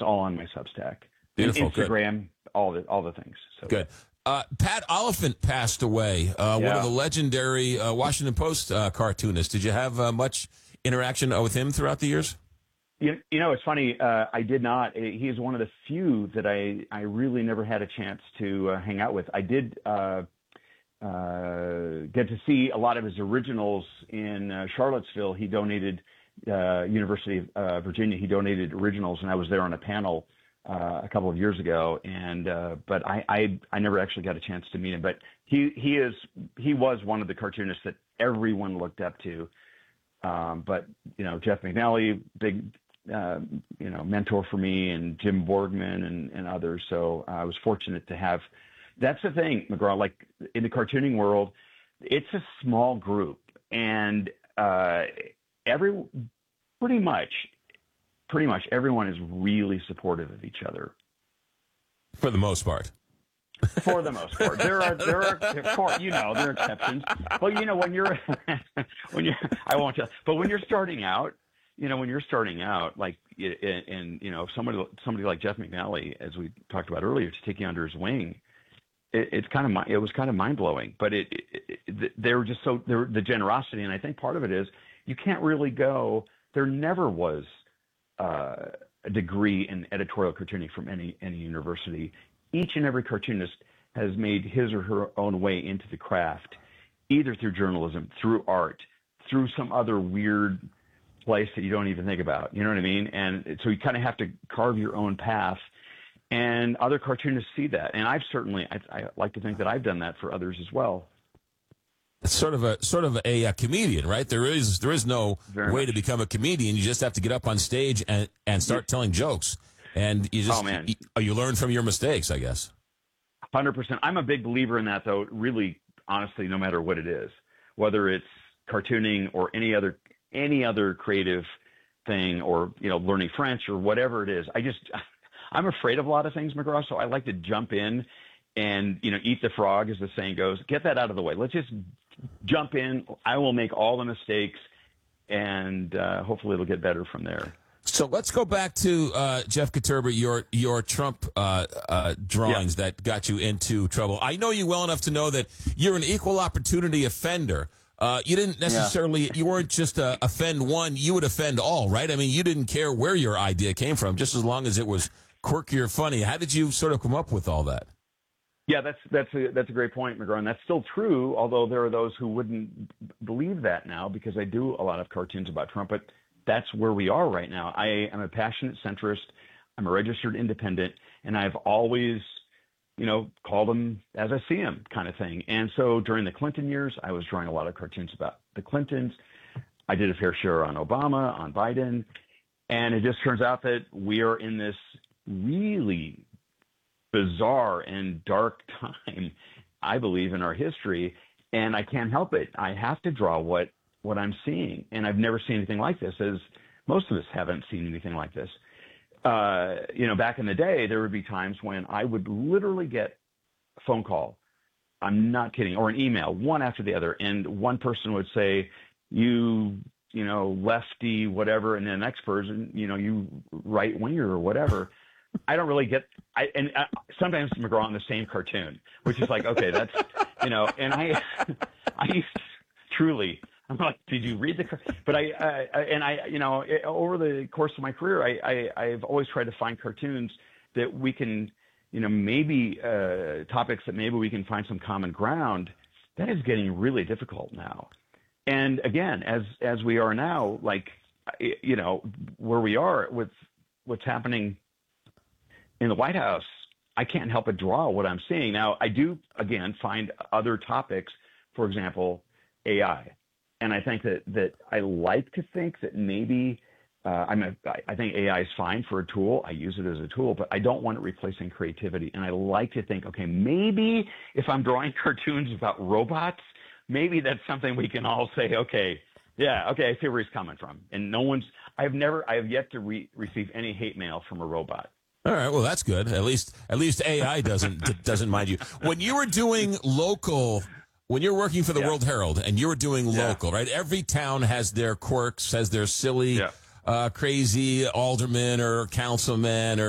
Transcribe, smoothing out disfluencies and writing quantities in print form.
that's all on my Substack. Beautiful. And Instagram, all the things. So good. Pat Oliphant passed away. One of the legendary Washington Post cartoonists. Did you have much interaction with him throughout the years? You know, it's funny. I did not. He is one of the few that I really never had a chance to hang out with. I did get to see a lot of his originals in Charlottesville. He donated University of Virginia. He donated originals, and I was there on a panel a couple of years ago. And but I never actually got a chance to meet him. But he was one of the cartoonists that everyone looked up to. But you know, Jeff McNally, big mentor for me, and Jim Borgman and others. So I was fortunate to have. That's the thing, McGraw. Like in the cartooning world, it's a small group, and pretty much everyone is really supportive of each other. For the most part. For the most part, there are there are exceptions. Well, you know, when you're I won't tell, but when you're starting out, like, and you know, somebody like Jeff McNally, as we talked about earlier, to take you under his wing, it was kind of mind blowing. But they were just the generosity, and I think part of it is you can't really go. There never was a degree in editorial cartooning from any university. Each and every cartoonist has made his or her own way into the craft, either through journalism, through art, through some other weird place that you don't even think about. You know what I mean? And so you kind of have to carve your own path. And other cartoonists see that. And I like to think that I've done that for others as well. It's sort of a comedian, right? There is no way to become a comedian. You just have to get up on stage and start telling jokes. And you just you learn from your mistakes, I guess. 100%. I'm a big believer in that, though. Really, honestly, no matter what it is, whether it's cartooning or any other creative thing, or learning French or whatever it is, I'm afraid of a lot of things, McGraw. So I like to jump in and eat the frog, as the saying goes. Get that out of the way. Let's just jump in. I will make all the mistakes, and hopefully it'll get better from there. So let's go back to Jeff Katurbis, your Trump drawings that got you into trouble. I know you well enough to know that you're an equal opportunity offender. You didn't necessarily, you weren't just offend one, you would offend all, right? I mean, you didn't care where your idea came from, just as long as it was quirky or funny. How did you sort of come up with all that? Yeah, that's a great point, McGraw, and that's still true, although there are those who wouldn't believe that now, because I do a lot of cartoons about Trump, but that's where we are right now. I am a passionate centrist. I'm a registered independent, and I've always, called them as I see them, kind of thing. And so during the Clinton years, I was drawing a lot of cartoons about the Clintons. I did a fair share on Obama, on Biden, and it just turns out that we are in this really bizarre and dark time, I believe, in our history, and I can't help it. I have to draw what I'm seeing, and I've never seen anything like this, as most of us haven't seen anything like this. Back in the day, there would be times when I would literally get a phone call, I'm not kidding, or an email, one after the other, and one person would say, you lefty, whatever, and then the next person, you right winger or whatever. I don't really get, sometimes McGraw on the same cartoon, which is like, okay, that's, and I used truly, I'm like, did you read the? But over the course of my career, I've always tried to find cartoons that we can, maybe topics that maybe we can find some common ground. That is getting really difficult now. And again, as we are now, like, where we are with what's happening in the White House, I can't help but draw what I'm seeing. Now, I do, again, find other topics, for example, AI. And I think that I like to think that maybe I think AI is fine for a tool. I use it as a tool, but I don't want it replacing creativity. And I like to think, okay, maybe if I'm drawing cartoons about robots, maybe that's something we can all say, okay, I see where he's coming from. And I have yet to receive any hate mail from a robot. All right, well, that's good. At least AI doesn't mind you. When you were doing local. When you're working for the World Herald and you're doing local, right? Every town has their quirks, has their silly, crazy alderman or councilman or